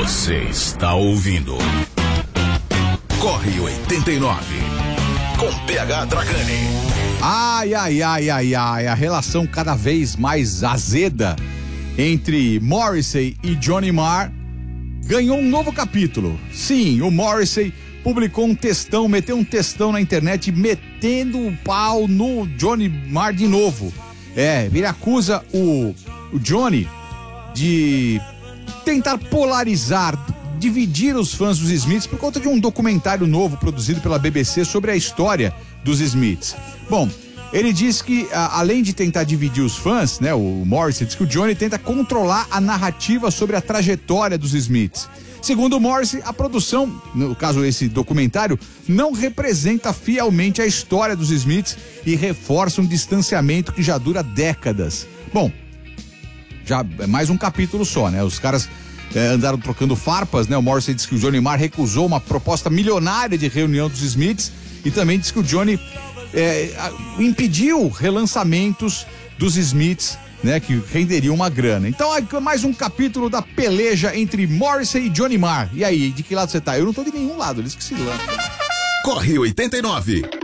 Você está ouvindo Corre 89 com PH Dragani. Ai, a relação cada vez mais azeda entre Morrissey e Johnny Marr ganhou um novo capítulo. Sim, o Morrissey publicou um textão, meteu um textão na internet metendo o pau no Johnny Marr de novo. Ele acusa o Johnny de tentar polarizar, dividir os fãs dos Smiths por conta de um documentário novo produzido pela BBC sobre a história dos Smiths. Bom, ele diz que, além de tentar dividir os fãs, né, o Morrissey diz que o Johnny tenta controlar a narrativa sobre a trajetória dos Smiths. Segundo o Morrissey, a produção, no caso esse documentário, não representa fielmente a história dos Smiths e reforça um distanciamento que já dura décadas. Bom, já é mais um capítulo só, né? Os caras andaram trocando farpas, né? O Morrissey diz que o Johnny Marr recusou uma proposta milionária de reunião dos Smiths e também diz que o Johnny impediu relançamentos dos Smiths, né, que renderiam uma grana. Então, mais um capítulo da peleja entre Morrissey e Johnny Marr. E aí, de que lado você tá? Eu não tô de nenhum lado, eles que se lançam. Corre 89.